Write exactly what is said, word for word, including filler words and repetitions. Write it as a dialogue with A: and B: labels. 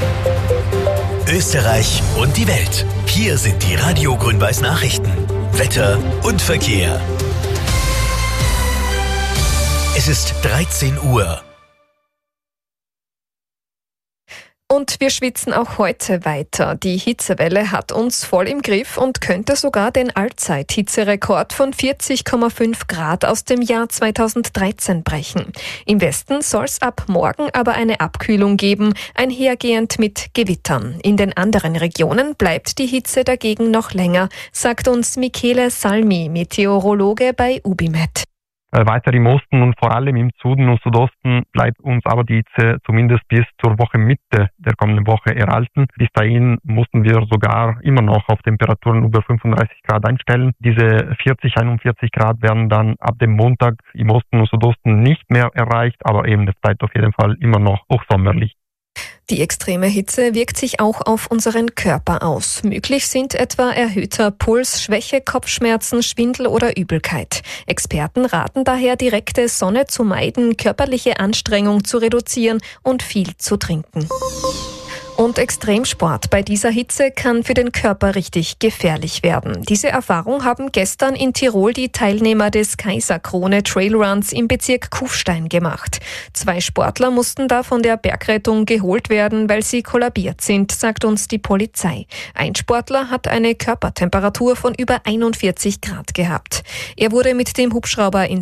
A: Österreich und die Welt. Hier sind die Radio Grün-Weiß Nachrichten. Wetter und Verkehr. Es ist dreizehn Uhr.
B: Und wir schwitzen auch heute weiter. Die Hitzewelle hat uns voll im Griff und könnte sogar den Allzeit-Hitzerekord von vierzig Komma fünf Grad aus dem Jahr zweitausenddreizehn brechen. Im Westen soll es ab morgen aber eine Abkühlung geben, einhergehend mit Gewittern. In den anderen Regionen bleibt die Hitze dagegen noch länger, sagt uns Michele Salmi, Meteorologe bei Ubimet.
C: Weiter im Osten und vor allem im Süden und Südosten bleibt uns aber die Hitze zumindest bis zur Wochenmitte der kommenden Woche erhalten. Bis dahin mussten wir sogar immer noch auf Temperaturen über fünfunddreißig Grad einstellen. Diese vierzig, einundvierzig Grad werden dann ab dem Montag im Osten und Südosten nicht mehr erreicht, aber eben es bleibt auf jeden Fall immer noch hochsommerlich.
B: Die extreme Hitze wirkt sich auch auf unseren Körper aus. Möglich sind etwa erhöhter Puls, Schwäche, Kopfschmerzen, Schwindel oder Übelkeit. Experten raten daher, direkte Sonne zu meiden, körperliche Anstrengung zu reduzieren und viel zu trinken. Und Extremsport bei dieser Hitze kann für den Körper richtig gefährlich werden. Diese Erfahrung haben gestern in Tirol die Teilnehmer des Kaiserkrone Trailruns im Bezirk Kufstein gemacht. Zwei Sportler mussten da von der Bergrettung geholt werden, weil sie kollabiert sind, sagt uns die Polizei. Ein Sportler hat eine Körpertemperatur von über einundvierzig Grad gehabt. Er wurde mit dem Hubschrauber in